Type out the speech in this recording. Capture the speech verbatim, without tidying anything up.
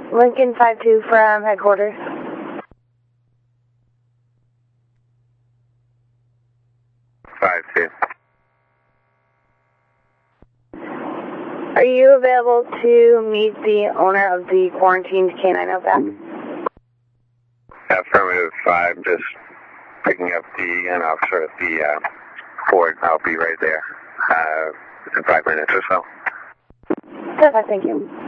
Lincoln five two from headquarters. five two. Are you available to meet the owner of the quarantined canine out back? Affirmative five, just picking up the an officer at the uh, Ford. I'll be right there uh, in five minutes or so. Perfect, thank you.